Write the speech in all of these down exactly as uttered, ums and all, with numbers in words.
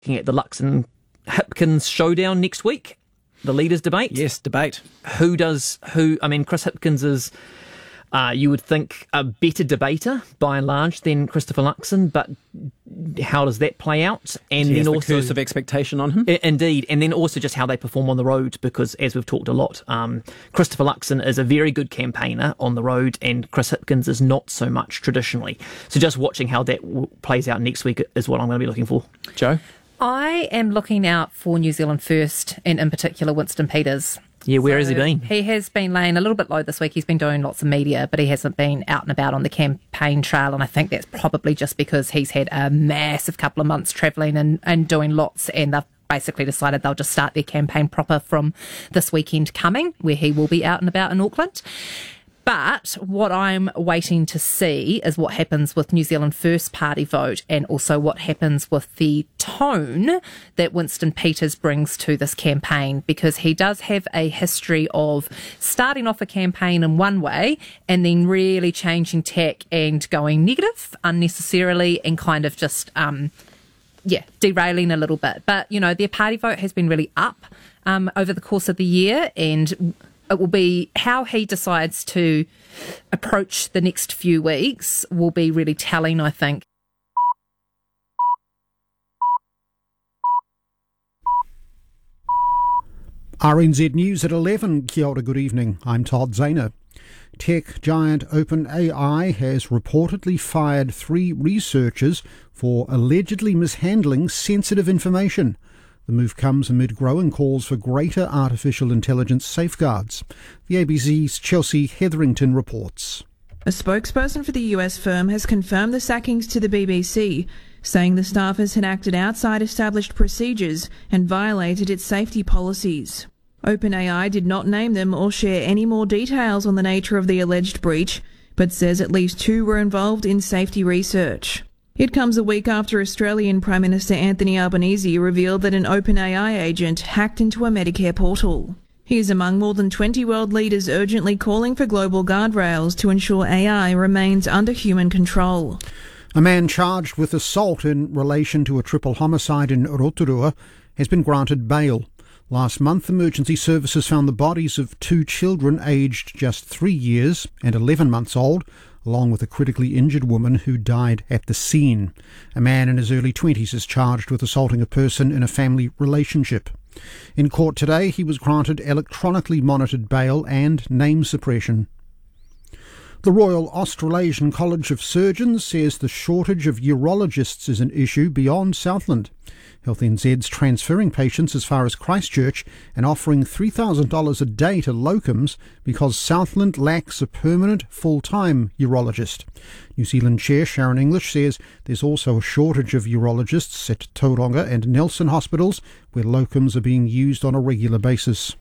Looking at the Luxon Hipkins showdown next week, the leaders debate. Yes, debate. Who does who? I mean, Chris Hipkins is, uh, you would think, a better debater by and large than Christopher Luxon, but how does that play out? And He then has the also curse of expectation on him. I- Indeed, and then also just how they perform on the road, because as we've talked a lot, um, Christopher Luxon is a very good campaigner on the road, and Chris Hipkins is not so much traditionally. So just watching how that w- plays out next week is what I'm going to be looking for. Joe? I am looking out for New Zealand First, and in particular Winston Peters. Yeah, where So has he been? He has been laying a little bit low this week. He's been doing lots of media, but he hasn't been out and about on the campaign trail, and I think that's probably just because he's had a massive couple of months travelling and, and doing lots, and they've basically decided they'll just start their campaign proper from this weekend coming, where he will be out and about in Auckland. But what I'm waiting to see is what happens with New Zealand First Party vote, and also what happens with the tone that Winston Peters brings to this campaign, because he does have a history of starting off a campaign in one way and then really changing tack and going negative unnecessarily and kind of just, um, yeah, derailing a little bit. But, you know, their party vote has been really up um, over the course of the year, and it will be how he decides to approach the next few weeks will be really telling, I think. R N Z News at eleven. Kia ora, good evening. I'm Todd Zahner. Tech giant OpenAI has reportedly fired three researchers for allegedly mishandling sensitive information. The move comes amid growing calls for greater artificial intelligence safeguards. The A B C's Chelsea Hetherington reports. A spokesperson for the U S firm has confirmed the sackings to the B B C, saying the staffers had acted outside established procedures and violated its safety policies. OpenAI did not name them or share any more details on the nature of the alleged breach, but says at least two were involved in safety research. It comes a week after Australian Prime Minister Anthony Albanese revealed that an OpenAI agent hacked into a Medicare portal. He is among more than twenty world leaders urgently calling for global guardrails to ensure A I remains under human control. A man charged with assault in relation to a triple homicide in Rotorua has been granted bail. Last month, emergency services found the bodies of two children aged just three years and eleven months old, along with a critically injured woman who died at the scene. A man in his early twenties is charged with assaulting a person in a family relationship. In court today, he was granted electronically monitored bail and name suppression. The Royal Australasian College of Surgeons says the shortage of urologists is an issue beyond Southland. Health N Z's transferring patients as far as Christchurch and offering three thousand dollars a day to locums because Southland lacks a permanent full-time urologist. New Zealand Chair Sharon English says there's also a shortage of urologists at Tauranga and Nelson hospitals, where locums are being used on a regular basis.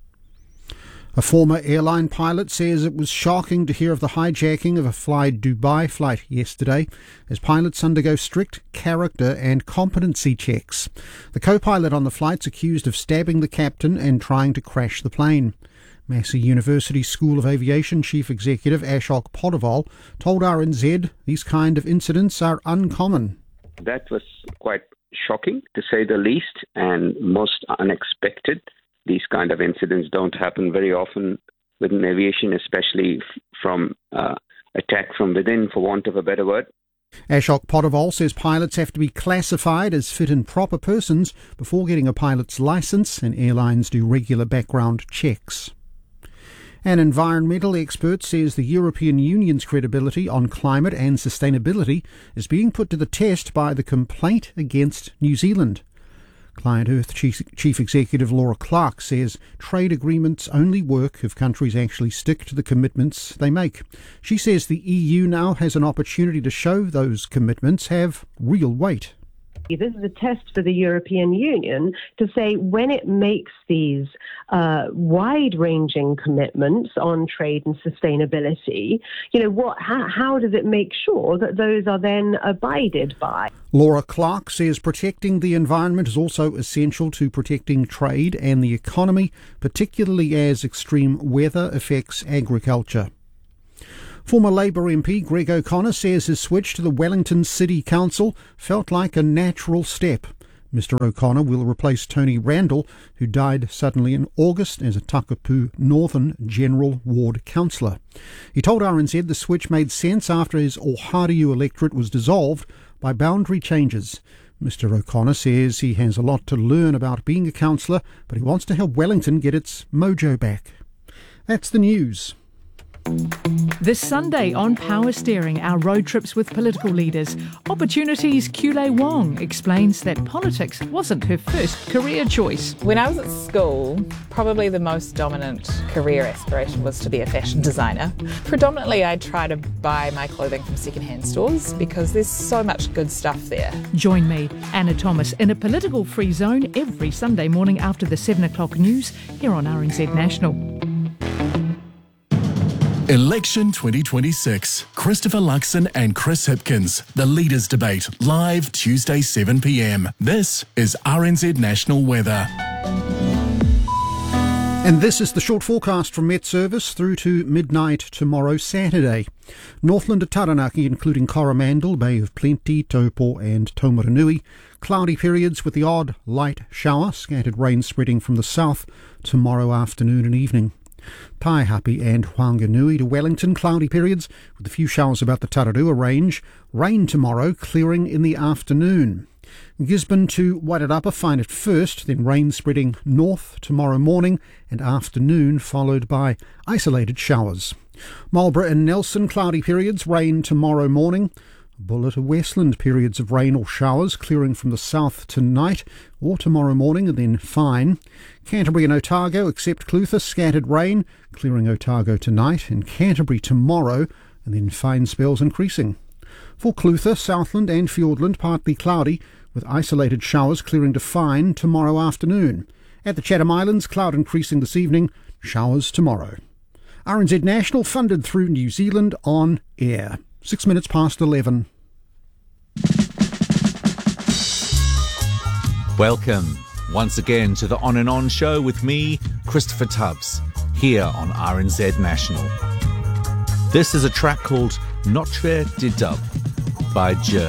A former airline pilot says it was shocking to hear of the hijacking of a Fly Dubai flight yesterday, as pilots undergo strict character and competency checks. The co-pilot on the flight's accused of stabbing the captain and trying to crash the plane. Massey University School of Aviation Chief Executive Ashok Podewal told R N Z these kind of incidents are uncommon. That was quite shocking, to say the least, and most unexpected. These kind of incidents don't happen very often within aviation, especially f- from uh, attack from within, for want of a better word. Ashok Podewal says pilots have to be classified as fit and proper persons before getting a pilot's licence, and airlines do regular background checks. An environmental expert says the European Union's credibility on climate and sustainability is being put to the test by the complaint against New Zealand. Client Earth Chief, Chief Executive Laura Clark says trade agreements only work if countries actually stick to the commitments they make. She says the E U now has an opportunity to show those commitments have real weight. This is a test for the European Union to say when it makes these uh, wide-ranging commitments on trade and sustainability, you know, what? How, how does it make sure that those are then abided by? Laura Clark says protecting the environment is also essential to protecting trade and the economy, particularly as extreme weather affects agriculture. Former Labour M P Greg O'Connor says his switch to the Wellington City Council felt like a natural step. Mister O'Connor will replace Tony Randall, who died suddenly in August as a Takapū Northern General Ward councillor. He told R N Z the switch made sense after his Ohariu electorate was dissolved by boundary changes. Mister O'Connor says he has a lot to learn about being a councillor, but he wants to help Wellington get its mojo back. That's the news. This Sunday on Power Steering, our road trips with political leaders, Opportunity's Kule Wong explains that politics wasn't her first career choice. When I was at school, probably the most dominant career aspiration was to be a fashion designer. Predominantly, I try to buy my clothing from secondhand stores because there's so much good stuff there. Join me, Anna Thomas, in a political free zone every Sunday morning after the seven o'clock news here on R N Z National. Election twenty twenty-six. Christopher Luxon and Chris Hipkins. The Leaders Debate. Live Tuesday seven p m. This is R N Z National Weather. And this is the short forecast from Met Service through to midnight tomorrow, Saturday. Northland to Taranaki, including Coromandel, Bay of Plenty, Taupo and Taumaranui. Cloudy periods with the odd light shower. Scattered rain spreading from the south tomorrow afternoon and evening. Taihape and Whanganui to Wellington, cloudy periods with a few showers about the Tararua range. Rain tomorrow, clearing in the afternoon. Gisborne to Wairarapa, fine at first, then rain spreading north tomorrow morning and afternoon, followed by isolated showers. Marlborough and Nelson, cloudy periods, rain tomorrow morning. Buller to Westland, periods of rain or showers, clearing from the south tonight or tomorrow morning and then fine. Canterbury and Otago, except Clutha, scattered rain, clearing Otago tonight, and Canterbury tomorrow and then fine spells increasing. For Clutha, Southland and Fiordland, partly cloudy, with isolated showers clearing to fine tomorrow afternoon. At the Chatham Islands, cloud increasing this evening, showers tomorrow. R N Z National, funded through New Zealand On Air. Six minutes past eleven. Welcome once again to the On and On show with me, Christopher Tubbs, here on R N Z National. This is a track called Notre de Dub by Jer.